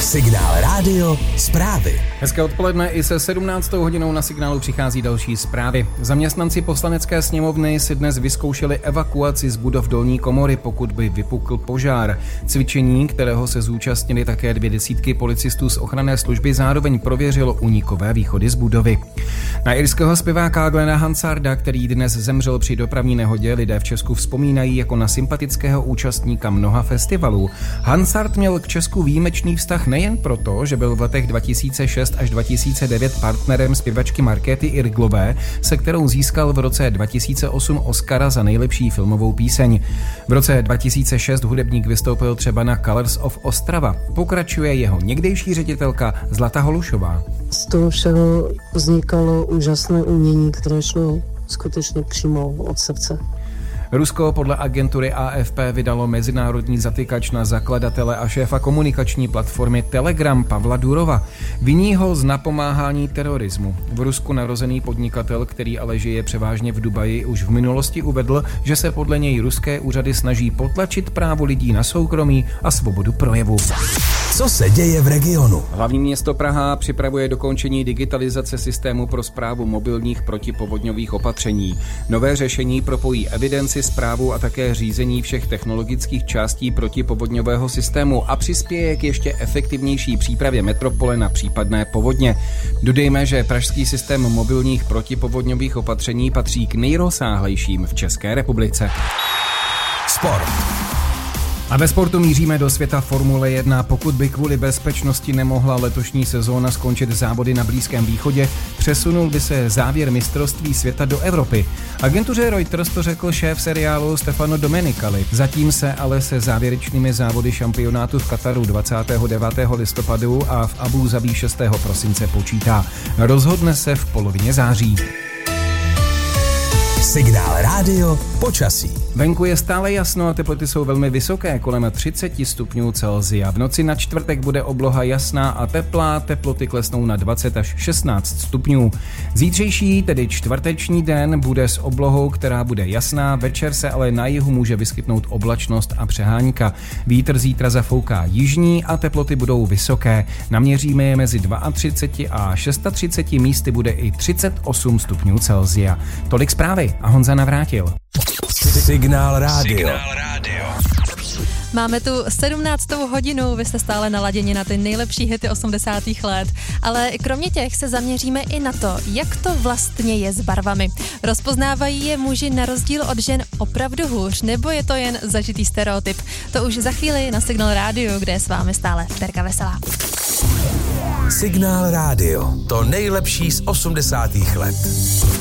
Signál Rádio zprávy. Hezké odpoledne, i se 17. hodinou na Signálu přichází další zprávy. Zaměstnanci Poslanecké sněmovny si dnes vyzkoušeli evakuaci z budov dolní komory, pokud by vypukl požár. Cvičení, kterého se zúčastnili také 200 policistů z ochranné služby, zároveň prověřilo únikové východy z budovy. Na irského zpěváka Glena Hansarda, který dnes zemřel při dopravní nehodě, lidé v Česku vzpomínají jako na sympatického účastníka mnoha festivalů. Hansard měl k Česku výjimečný vztah nejen proto, že byl v letech 2006 až 2009 partnerem zpěvačky Markéty Irglové, se kterou získal v roce 2008 Oscara za nejlepší filmovou píseň. V roce 2006 hudebník vystoupil třeba na Colors of Ostrava. Pokračuje jeho někdejší ředitelka Zlata Holušová. Z toho všeho vznikalo úžasné umění, které šlo skutečně přímo od srdce. Rusko podle agentury AFP vydalo mezinárodní zatykač na zakladatele a šéfa komunikační platformy Telegram Pavla Durova. Viní ho z napomáhání terorismu. V Rusku narozený podnikatel, který ale žije převážně v Dubaji, už v minulosti uvedl, že se podle něj ruské úřady snaží potlačit právo lidí na soukromí a svobodu projevu. Co se děje v regionu? Hlavní město Praha připravuje dokončení digitalizace systému pro správu mobilních protipovodňových opatření. Nové řešení propojí evidenci, správu a také řízení všech technologických částí protipovodňového systému a přispěje k ještě efektivnější přípravě metropole na případné povodně. Dodejme, že pražský systém mobilních protipovodňových opatření patří k nejrozsáhlejším v České republice. Sport. A ve sportu míříme do světa Formule 1. Pokud by kvůli bezpečnosti nemohla letošní sezóna skončit závody na Blízkém východě, přesunul by se závěr mistrovství světa do Evropy. Agentuře Reuters to řekl šéf seriálu Stefano Domenicali. Zatím se ale se závěrečnými závody šampionátu v Kataru 29. listopadu a v Abu Zabí 6. prosince počítá. Rozhodne se v polovině září. Signál Rádio počasí. Venku je stále jasno a teploty jsou velmi vysoké, kolem 30 stupňů Celsia. V noci na čtvrtek bude obloha jasná a teplá, teploty klesnou na 20 až 16 stupňů. Zítřejší, tedy čtvrteční den, bude s oblohou, která bude jasná, večer se ale na jihu může vyskytnout oblačnost a přehánka. Vítr zítra zafouká jižní a teploty budou vysoké. Naměříme je mezi 32 a 36, místy bude i 38 stupňů Celsia. Tolik zprávy a Honza Navrátil. Signál Rádio. Máme tu 17. hodinu, vy jste stále naladěni na ty nejlepší hity 80. let, ale kromě těch se zaměříme i na to, jak to vlastně je s barvami. Rozpoznávají je muži na rozdíl od žen opravdu hůř, nebo je to jen zažitý stereotyp? To už za chvíli na Signál Rádio, kde je s vámi stále Terka Veselá. Signál Rádio. To nejlepší z 80. let.